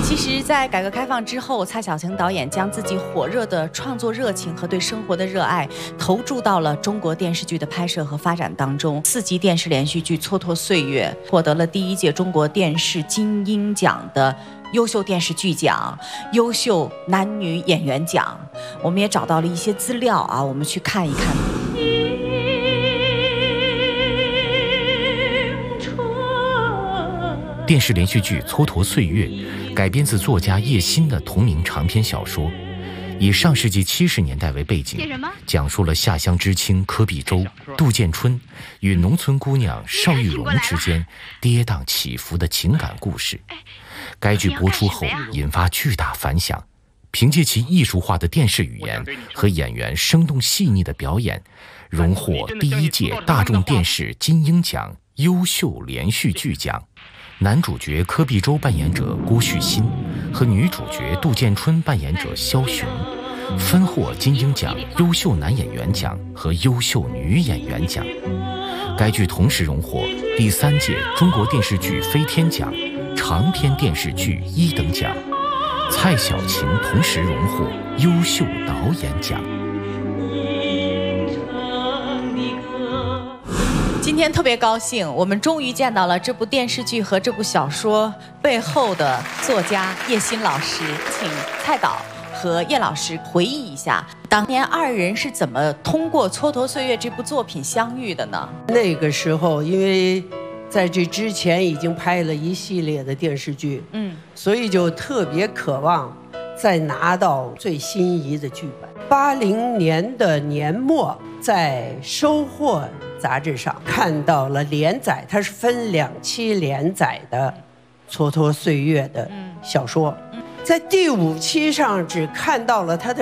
其实，在改革开放之后，蔡小晴导演将自己火热的创作热情和对生活的热爱投注到了中国电视剧的拍摄和发展当中。4集电视连续剧《蹉跎岁月》获得了第1届中国电视金鹰奖的优秀电视剧奖、优秀男女演员奖。我们也找到了一些资料啊，我们去看一看。 电视连续剧《蹉跎岁月》改编自作家叶欣的同名长篇小说，以上世纪70年代为背景，讲述了下乡知青柯碧洲、杜建春与农村姑娘邵玉荣之间跌宕起伏的情感故事。该剧播出后引发巨大反响，凭借其艺术化的电视语言和演员生动细腻的表演，荣获第1届大众电视金鹰奖优秀连续剧奖。男主角柯碧洲扮演者郭旭新和女主角杜建春扮演者肖雄，分获金鹰奖优秀男演员奖和优秀女演员奖。该剧同时荣获第3届中国电视剧飞天奖长篇电视剧1等奖，蔡小晴同时荣获优秀导演奖。 今天特别高兴，我们终于见到了这部电视剧和这部小说背后的作家叶欣老师，请蔡导和叶老师回忆一下，当年2人是怎么通过《蹉跎岁月》这部作品相遇的呢？ 那个时候，因为在这之前已经拍了一系列的电视剧，所以就特别渴望再拿到最心仪的剧本。80年的年末，在《收获》杂志上看到了连载，它是分2期连载的《蹉跎岁月》的小说，在第5期上只看到了它的